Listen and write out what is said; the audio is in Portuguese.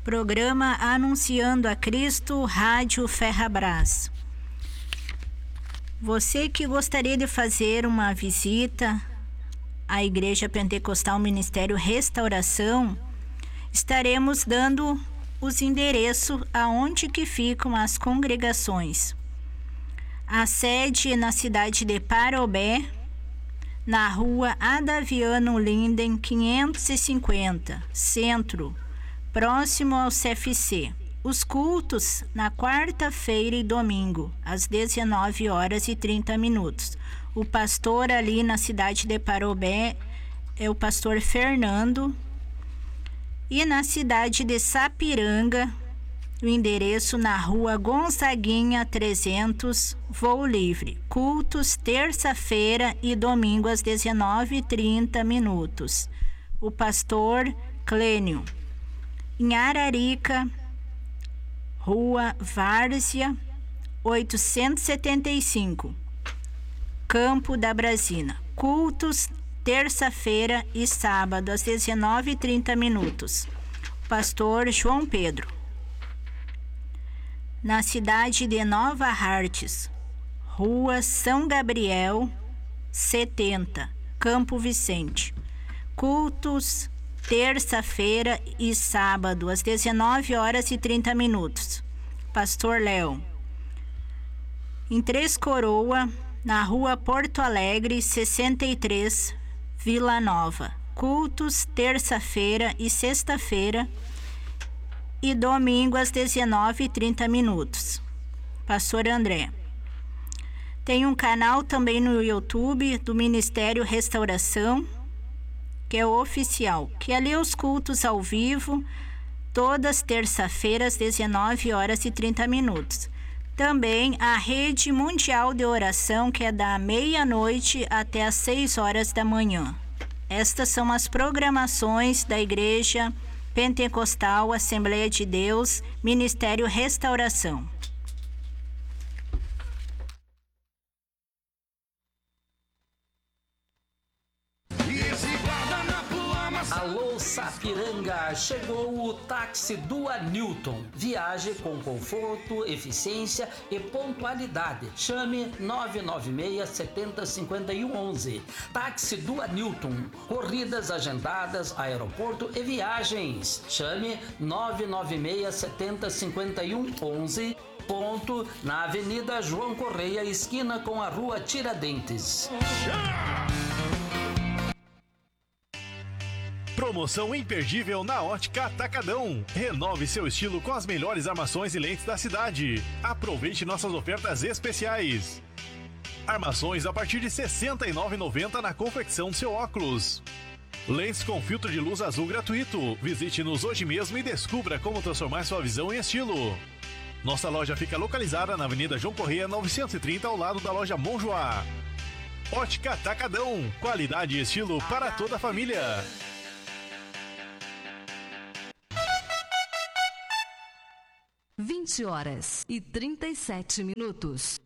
Programa Anunciando a Cristo, Rádio Ferrabras. Você que gostaria de fazer uma visita à Igreja Pentecostal Ministério Restauração, estaremos dando os endereços aonde que ficam as congregações. A sede é na cidade de Parobé, na rua Adaviano Linden 550, Centro, próximo ao CFC. Os cultos na quarta-feira e domingo, às 19h30. O pastor ali na cidade de Parobé é o pastor Fernando. E na cidade de Sapiranga, o endereço na rua Gonzaguinha 300, voo livre. Cultos terça-feira e domingo às 19h30. O pastor Clênio. Em Ararica, rua Várzea 875, Campo da Brasina. Cultos terça-feira e sábado às 19h30. Pastor João Pedro. Na cidade de Nova Hartz, rua São Gabriel 70, Campo Vicente. Cultos terça-feira e sábado às 19h30. Pastor Léo. Em Três Coroa, na rua Porto Alegre 63, Vila Nova. Cultos terça-feira e sexta-feira e domingo às 19h30. Pastor André. Tem um canal também no YouTube do Ministério Restauração, que é o oficial, que ali os cultos ao vivo, todas terça-feiras, 19h30. Também a Rede Mundial de Oração, que é da meia-noite até às 6h da manhã. Estas são as programações da Igreja Pentecostal Assembleia de Deus, Ministério Restauração. Alô Sapiranga, chegou o táxi Dua Newton. Viaje com conforto, eficiência e pontualidade. Chame 996 70 51 11. Táxi Dua Newton. Corridas agendadas, aeroporto e viagens. Chame 996 70 51 11. Ponto na Avenida João Correia, esquina com a Rua Tiradentes. Promoção imperdível na Ótica Atacadão. Renove seu estilo com as melhores armações e lentes da cidade. Aproveite nossas ofertas especiais. Armações a partir de R$ 69,90 na confecção do seu óculos. Lentes com filtro de luz azul gratuito. Visite-nos hoje mesmo e descubra como transformar sua visão em estilo. Nossa loja fica localizada na Avenida João Correia 930, ao lado da loja Monjoá. Ótica Atacadão. Qualidade e estilo para toda a família. 20h37.